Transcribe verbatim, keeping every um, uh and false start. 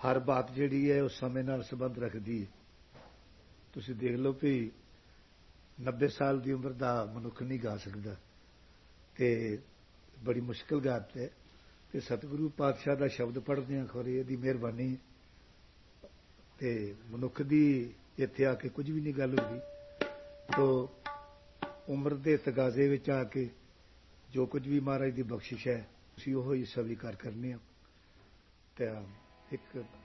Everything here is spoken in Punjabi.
ਹਰ ਬਾਤ ਜਿਹੜੀ ਹੈ ਉਹ ਸਮੇਂ ਨਾਲ ਸੰਬੰਧ ਰੱਖਦੀ ਹੈ। ਤੁਸੀਂ ਦੇਖ ਲਓ ਵੀ ਨੱਬੇ ਸਾਲ ਦੀ ਉਮਰ ਦਾ ਮਨੁੱਖ ਨਹੀਂ ਗਾ ਸਕਦਾ ਅਤੇ ਬੜੀ ਮੁਸ਼ਕਿਲ ਗਾਤ ਹੈ। ਅਤੇ ਸਤਿਗੁਰੂ ਪਾਤਸ਼ਾਹ ਦਾ ਸ਼ਬਦ ਪੜ੍ਹਦੇ ਹਾਂ, ਖੌਰੇ ਇਹਦੀ ਮਿਹਰਬਾਨੀ ਅਤੇ ਮਨੁੱਖ ਦੀ ਇੱਥੇ ਆ ਕੇ ਕੁਝ ਵੀ ਨਹੀਂ ਗੱਲ ਹੁੰਦੀ। ਤੋ ਉਮਰ ਦੇ ਤਗਾਜ਼ੇ ਵਿੱਚ ਆ ਕੇ ਜੋ ਕੁਝ ਵੀ ਮਹਾਰਾਜ ਦੀ ਬਖਸ਼ਿਸ਼ ਹੈ ਅਸੀਂ ਉਹ ਹੀ ਸਵੀਕਾਰ ਕਰਨੇ ਹਾਂ। ਤਾਂ ਇੱਕ